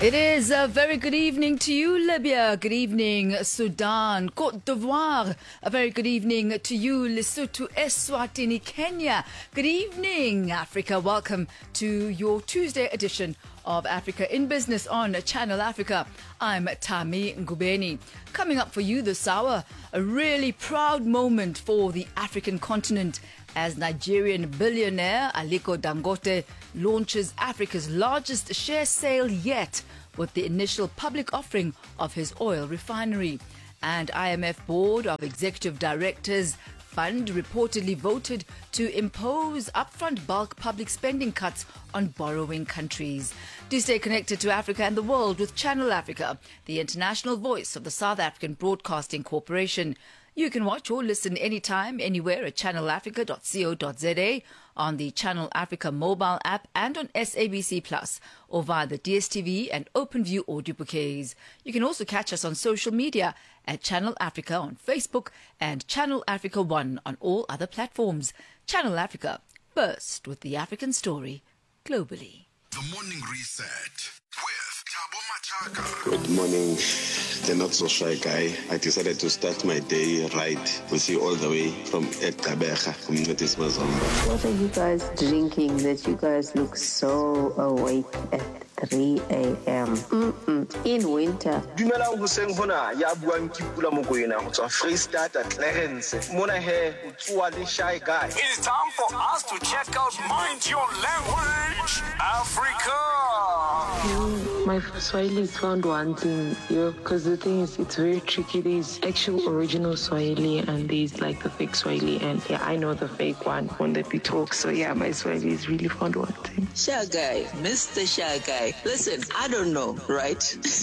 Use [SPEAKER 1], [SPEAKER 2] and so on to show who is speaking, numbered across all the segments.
[SPEAKER 1] It is a very good evening to you, Libya. Good evening, Sudan, Côte d'Ivoire. A very good evening to you, Lesotho, Eswatini, Kenya. Good evening, Africa. Welcome to your Tuesday edition of Africa in Business on Channel Africa. I'm Tami Ngubeni. Coming up for you this hour, a really proud moment for the African continent as Nigerian billionaire Aliko Dangote launches Africa's largest share sale yet with the initial public offering of his oil refinery. And IMF Board of Executive Directors Fund reportedly voted to impose upfront bulk public spending cuts on borrowing countries. Do stay connected to Africa and the world with Channel Africa, the international voice of the South African Broadcasting Corporation. You can watch or listen anytime, anywhere at channelafrica.co.za, on the Channel Africa mobile app and on SABC Plus, or via the DSTV and OpenView audio bouquets. You can also catch us on social media at Channel Africa on Facebook and Channel Africa One on all other platforms. Channel Africa, burst with the African story globally.
[SPEAKER 2] The Morning Reset with Thabo Machaka.
[SPEAKER 3] Good morning, the not so shy guy. I decided to start my day right with you all the way from Ekabeja, Community Mazomba.
[SPEAKER 4] What are you guys drinking that you guys look so awake at 3 a.m.? In winter.
[SPEAKER 5] Dumelang hoseng hona ya buang ke Pula Mokoena go tswa Freestata Clarence. Mona he o tswa le shy guy.
[SPEAKER 6] It is time for us to check out Mind Your Language Africa.
[SPEAKER 7] My Swahili is found wanting, because the thing is, it's very tricky. There's actual original Swahili and there's like the fake Swahili, and yeah, I know the fake one that we talk. So yeah, my Swahili is really found wanting.
[SPEAKER 8] Shy guy, Mr. Shy guy. Listen, I don't know, right?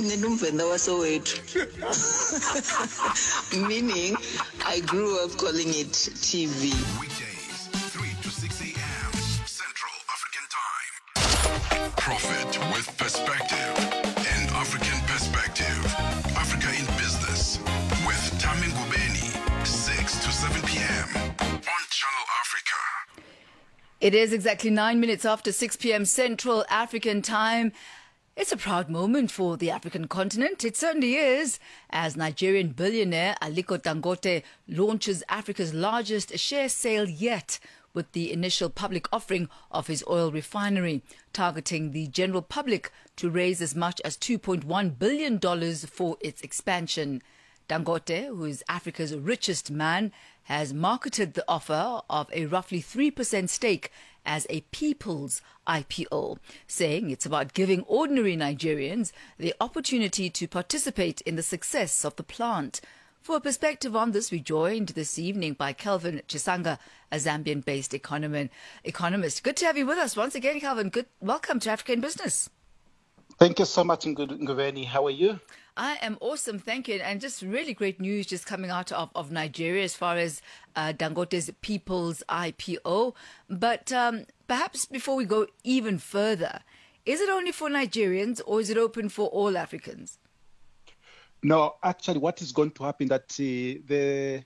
[SPEAKER 8] Meaning, I grew up calling it TV.
[SPEAKER 2] Weekdays, 3 to 6 a.m. Central African Time. Profit with perspective. An African perspective. Africa in Business with Tami Ngubeni. 6 to 7 p.m. on Channel Africa.
[SPEAKER 1] It is exactly 9 minutes after 6 p.m. Central African Time. It's a proud moment for the African continent. It certainly is, as Nigerian billionaire Aliko Dangote launches Africa's largest share sale yet with the initial public offering of his oil refinery, targeting the general public to raise as much as $2.1 billion for its expansion. Dangote, who is Africa's richest man, has marketed the offer of a roughly 3% stake as a people's IPO, saying it's about giving ordinary Nigerians the opportunity to participate in the success of the plant. For a perspective on this, we joined this evening by Kelvin Chisanga, a Zambian-based economist. Good to have you with us once again, Kelvin. Welcome to Africa in Business.
[SPEAKER 9] Thank you so much, Ngubeni. How are you?
[SPEAKER 1] I am awesome, thank you. And just really great news just coming out of Nigeria as far as Dangote's People's IPO. But perhaps before we go even further, is it only for Nigerians or is it open for all Africans?
[SPEAKER 9] No, actually, what is going to happen that the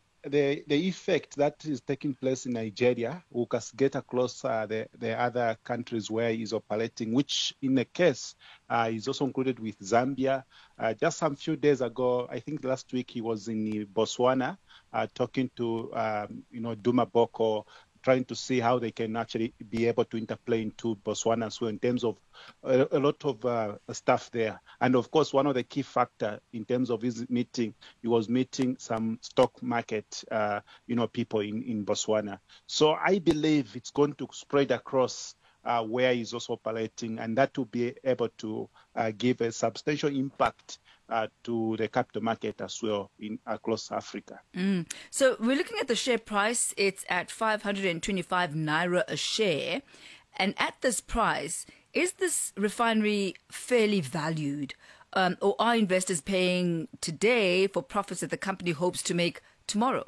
[SPEAKER 9] effect that is taking place in Nigeria will cascade across the other countries where he's operating, which in a case is also included with Zambia. Just some few days ago, I think last week, he was in Botswana talking to Duma Boko, trying to see how they can actually be able to interplay into Botswana as well in terms of a lot of stuff there. And of course, one of the key factor in terms of his meeting, he was meeting some stock market, people in Botswana. So I believe it's going to spread across where he's also operating, and that will be able to give a substantial impact to the capital market as well across Africa.
[SPEAKER 1] So we're looking at the share price. It's at 525 Naira a share. And at this price, is this refinery fairly valued? Or are investors paying today for profits that the company hopes to make tomorrow?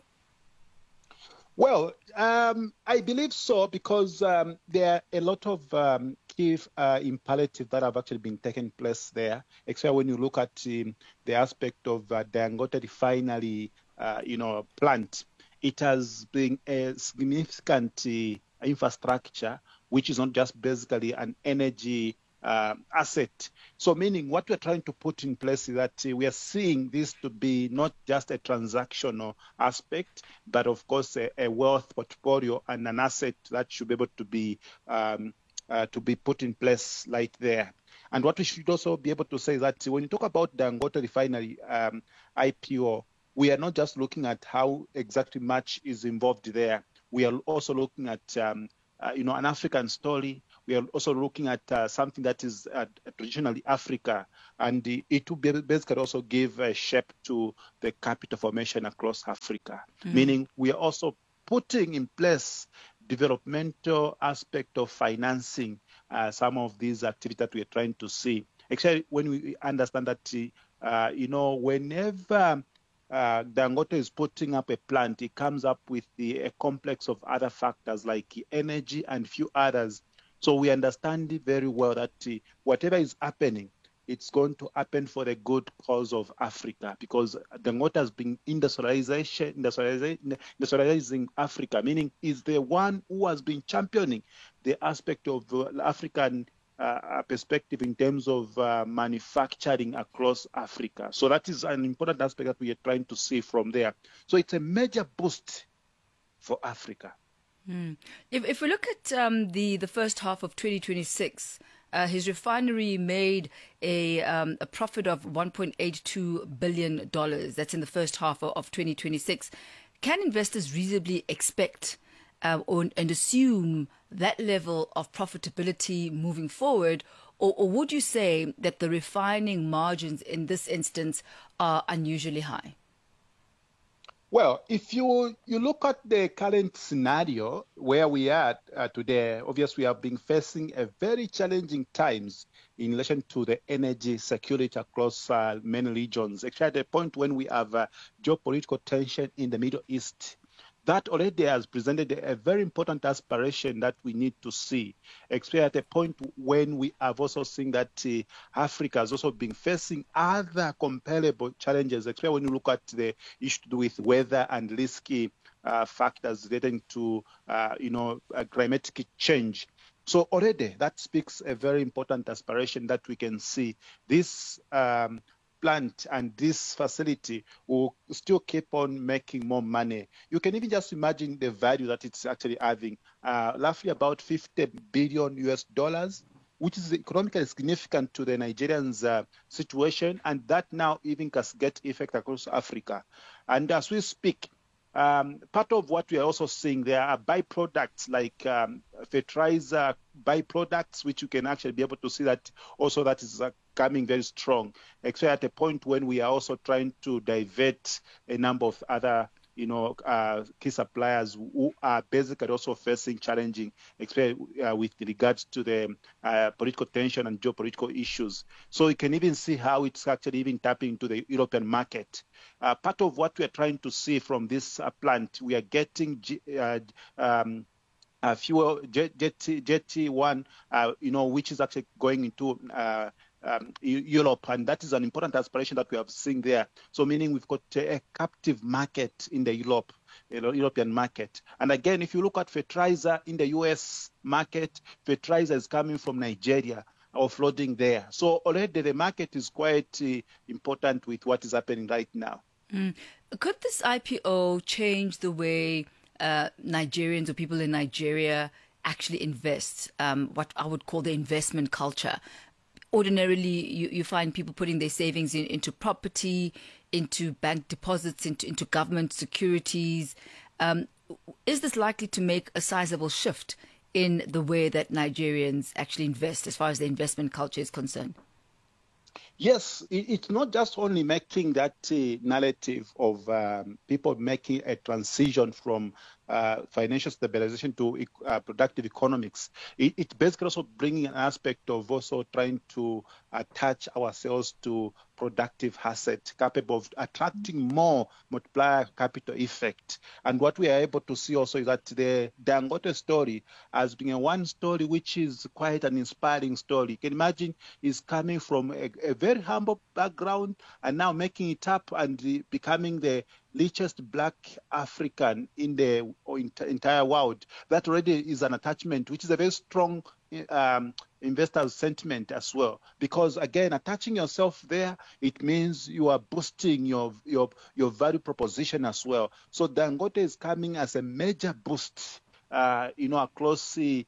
[SPEAKER 9] Well, I believe so, because there are a lot of key imperatives that have actually been taking place there, except when you look at the aspect of the Dangote refinery, plant. It has been a significant infrastructure, which is not just basically an energy asset. So meaning what we're trying to put in place is that we are seeing this to be not just a transactional aspect, but of course a wealth portfolio and an asset that should be able to be put in place right there. And what we should also be able to say is that when you talk about Dangote Refinery IPO, we are not just looking at how exactly much is involved there. We are also looking at an African story. We are also looking at something that is traditionally Africa, and it will basically also give a shape to the capital formation across Africa. Meaning we are also putting in place developmental aspect of financing some of these activities that we are trying to see. Actually, when we understand that, whenever Dangote is putting up a plant, it comes up with a complex of other factors like energy and few others. So we understand very well that whatever is happening, it's going to happen for the good cause of Africa, because Dangote has been industrializing Africa, meaning is the one who has been championing the aspect of African perspective in terms of manufacturing across Africa. So that is an important aspect that we are trying to see from there. So it's a major boost for Africa.
[SPEAKER 1] If we look at the first half of 2026, his refinery made a profit of $1.82 billion. That's in the first half of 2026. Can investors reasonably expect and assume that level of profitability moving forward? Or would you say that the refining margins in this instance are unusually high?
[SPEAKER 9] Well, if you look at the current scenario where we are today, obviously we have been facing a very challenging times in relation to the energy security across many regions. Actually, at the point when we have geopolitical tension in the Middle East, that already has presented a very important aspiration that we need to see, especially at a point when we have also seen that Africa has also been facing other comparable challenges, especially when you look at the issue to do with weather and risky factors relating to, climatic change. So already that speaks a very important aspiration that we can see. This plant and this facility will still keep on making more money. You can even just imagine the value that it's actually having, roughly about $50 billion US, which is economically significant to the Nigerians' situation, and that now even can get effect across Africa. And as we speak, part of what we are also seeing, there are byproducts like fertilizer byproducts, which you can actually be able to see that also that is coming very strong. Actually, at a point when we are also trying to divert a number of other key suppliers who are basically also facing challenging with regards to the political tension and geopolitical issues. So you can even see how it's actually even tapping into the European market. Part of what we are trying to see from this plant, we are getting fuel GT1, which is actually going into Europe, and that is an important aspiration that we have seen there. So meaning we've got a captive market in the European market. And again, if you look at fertilizer in the US market, fertilizer is coming from Nigeria, offloading there. So already the market is quite important with what is happening right now.
[SPEAKER 1] Could this IPO change the way Nigerians or people in Nigeria actually invest, what I would call the investment culture? Ordinarily, you find people putting their savings into property, into bank deposits, into government securities. Is this likely to make a sizable shift in the way that Nigerians actually invest as far as the investment culture is concerned?
[SPEAKER 9] Yes, it's not just only making that narrative of people making a transition from financial stabilization to productive economics. It's basically also bringing an aspect of also trying to attach ourselves to productive assets capable of attracting more multiplier capital effect. And what we are able to see also is that the Dangote story has been one story which is quite an inspiring story. You can imagine he's coming from a very humble background and now making it up and becoming the richest black African in the entire world. That already is an attachment, which is a very strong investors' sentiment as well. Because again, attaching yourself there, it means you are boosting your value proposition as well. So Dangote is coming as a major boost, across the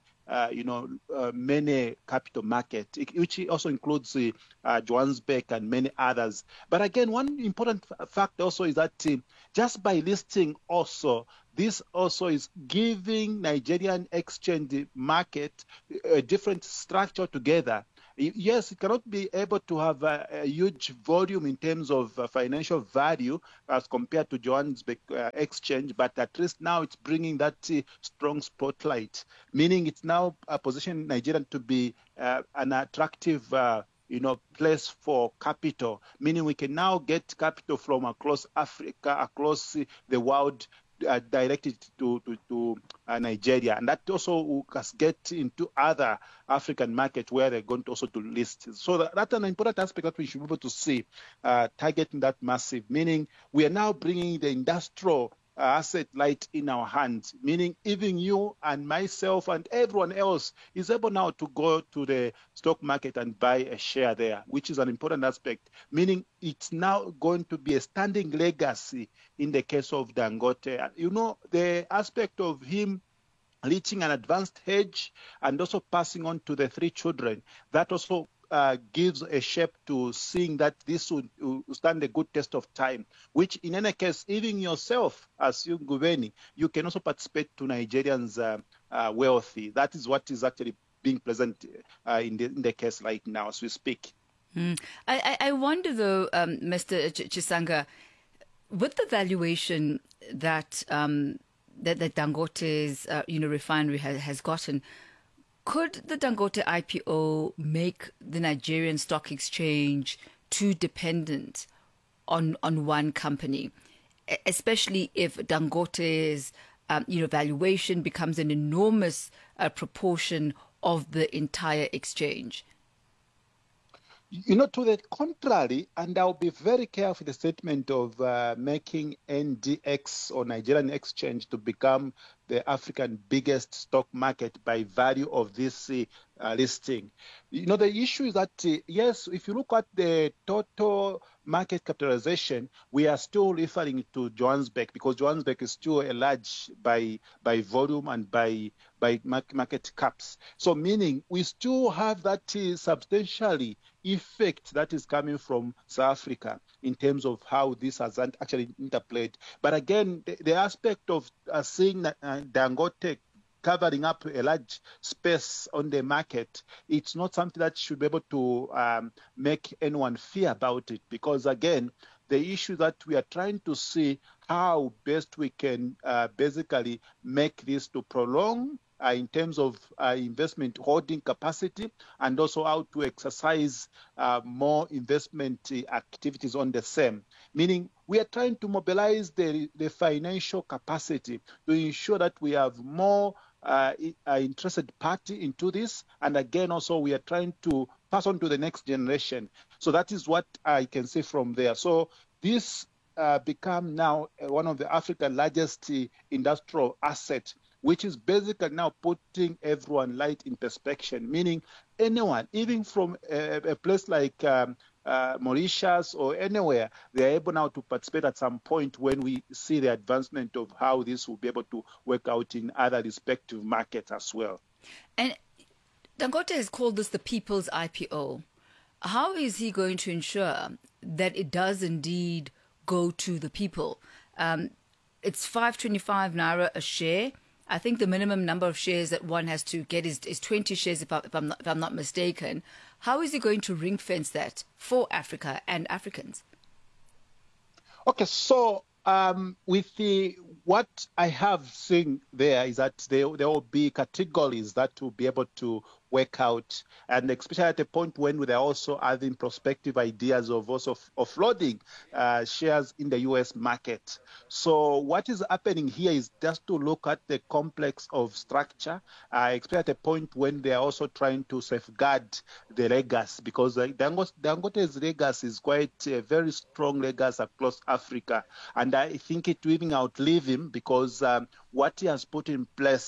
[SPEAKER 9] many capital market, which also includes Johannesburg and many others. But again, one important fact also is that just by listing also, this also is giving Nigerian exchange market a different structure together. Yes, it cannot be able to have a huge volume in terms of financial value as compared to Johannesburg exchange, but at least now it's bringing that strong spotlight, meaning it's now positioning Nigeria to be an attractive place for capital, meaning we can now get capital from across Africa, across the world, directed to Nigeria, and that also will get into other African markets where they're going to also to list. So that's an important aspect that we should be able to see, targeting that massive, meaning we are now bringing the industrial asset light in our hands, meaning even you and myself and everyone else is able now to go to the stock market and buy a share there, which is an important aspect, meaning it's now going to be a standing legacy in the case of Dangote. The aspect of him reaching an advanced age and also passing on to the 3 children, that also gives a shape to seeing that this would stand a good test of time, which in any case, even yourself as you Ngubeni, you can also participate to Nigerians' wealthy. That is what is actually being present in the case right now as we speak.
[SPEAKER 1] I wonder though, Mr. Chisanga, with the valuation that that Dangote's refinery has gotten, could the Dangote IPO make the Nigerian Stock Exchange too dependent on one company, especially if Dangote's valuation becomes an enormous proportion of the entire exchange?
[SPEAKER 9] To the contrary, and I'll be very careful with the statement of making NDX or Nigerian Exchange to become the African biggest stock market by value of this listing. The issue is that, yes, if you look at the total market capitalization, we are still referring to Johannesburg because Johannesburg is still a large by volume and by market caps. So meaning we still have that substantially effect that is coming from South Africa in terms of how this has actually interplayed. But again, the aspect of seeing Dangote covering up a large space on the market, it's not something that should be able to make anyone fear about it, because again, the issue that we are trying to see how best we can basically make this to prolong in terms of investment holding capacity, and also how to exercise more investment activities on the same. Meaning we are trying to mobilize the financial capacity to ensure that we have more interested party into this. And again, also we are trying to pass on to the next generation. So that is what I can say from there. So this become now one of the Africa's largest industrial assets, which is basically now putting everyone light in perspective, meaning anyone, even from a place like Mauritius or anywhere, they are able now to participate at some point when we see the advancement of how this will be able to work out in other respective markets as well.
[SPEAKER 1] And Dangote has called this the people's IPO. How is he going to ensure that it does indeed go to the people? It's 525 Naira a share. I think the minimum number of shares that one has to get is 20 shares, if I'm not mistaken. How is he going to ring fence that for Africa and Africans?
[SPEAKER 9] Okay, so with what I have seen there is that there will be categories that will be able to work out, and especially at a point when they're also having prospective ideas of also offloading shares in the U.S. market. So what is happening here is just to look at the complex of structure, especially at a point when they're also trying to safeguard the legacy, because Dangote's legacy is quite a very strong legacy across Africa, and I think it will even outlive him, because what he has put in place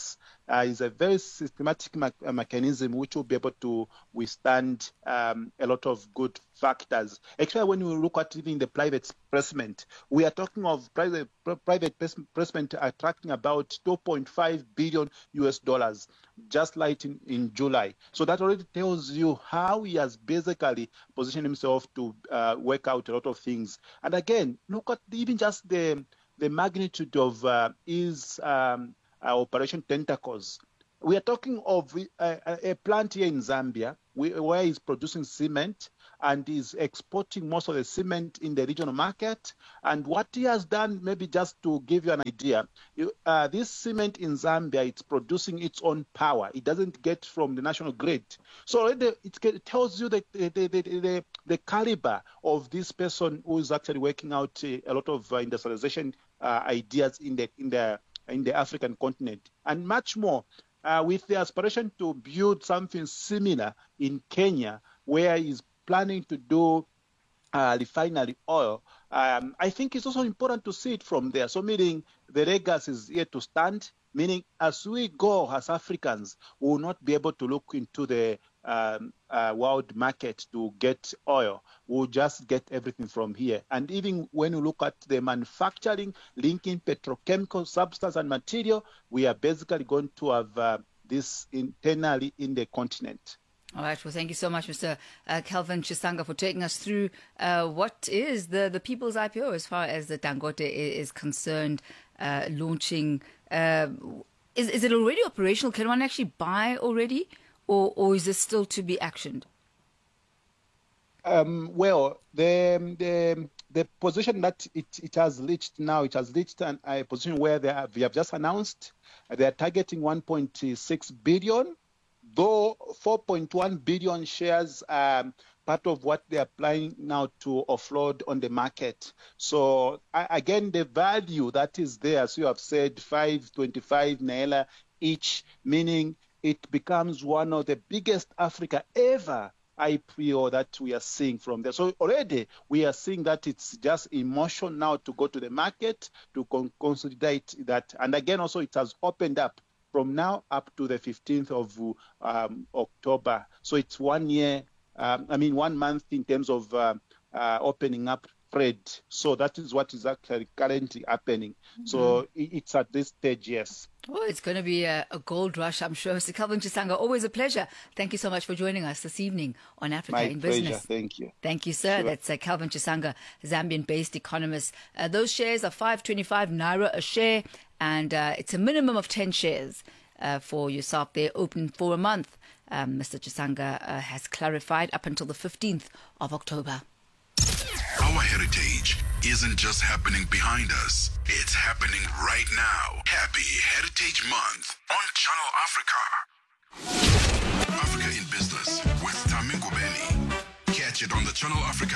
[SPEAKER 9] is a very systematic mechanism which will be able to withstand a lot of good factors. Actually, when we look at even the private placement, we are talking of private placement attracting about $2.5 billion US, just like in July. So that already tells you how he has basically positioned himself to work out a lot of things. And again, look at even just the magnitude of his Operation Tentacles. We are talking of a plant here in Zambia where he's producing cement and is exporting most of the cement in the regional market. And what he has done, maybe just to give you an idea, this cement in Zambia, it's producing its own power. It doesn't get from the national grid. So it tells you that the caliber of this person who is actually working out a lot of industrialization ideas in the African continent, and much more. With the aspiration to build something similar in Kenya, where he's planning to do refinery oil, I think it's also important to see it from there. So meaning the legacy is here to stand, meaning as we go as Africans, we will not be able to look into the world market to get oil. We'll just get everything from here. And even when you look at the manufacturing, linking petrochemical substance and material, we are basically going to have this internally in the continent.
[SPEAKER 1] All right. Well, thank you so much, Mr. Calvin Chisanga, for taking us through what is the People's IPO as far as the Dangote is concerned, launching. Is it already operational? Can one actually buy already? Or is this still to be actioned?
[SPEAKER 9] Well, the position that it has reached now, it has reached a position where we have just announced they are targeting 1.6 billion, though 4.1 billion shares part of what they are planning now to offload on the market. So again, the value that is there, as you have said, 525 naira each, meaning it becomes one of the biggest Africa ever IPO that we are seeing from there. So already we are seeing that it's just in motion now to go to the market to consolidate that. And again, also it has opened up from now up to the 15th of October. So it's 1 year, 1 month in terms of opening up trade. So that is what is actually currently happening. Mm-hmm. So it's at this stage, yes.
[SPEAKER 1] Oh, it's going to be a gold rush, I'm sure. Mr. Calvin Chisanga, always a pleasure. Thank you so much for joining us this evening on Africa in Business.
[SPEAKER 9] My pleasure. Thank you.
[SPEAKER 1] Thank you, sir.
[SPEAKER 9] Sure.
[SPEAKER 1] That's Calvin Chisanga, Zambian-based economist. Those shares are 525 naira a share, and it's a minimum of 10 shares for yourself. They're open for a month. Mr. Chisanga has clarified up until the 15th of October.
[SPEAKER 2] Our heritage isn't just happening behind us, it's happening right now. Happy Heritage Month on Channel Africa. Africa in Business with Tami Ngubeni. Catch it on the Channel Africa